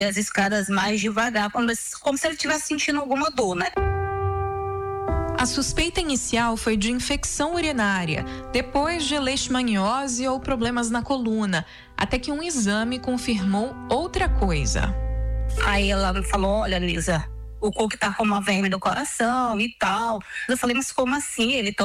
as escadas mais devagar, como se ele estivesse sentindo alguma dor, né? A suspeita inicial foi de infecção urinária, depois de leishmaniose ou problemas na coluna, até que um exame confirmou outra coisa. Aí ela me falou: olha, Lisa, o Coco tá com uma verme do coração e tal. Eu falei: mas como assim? Ele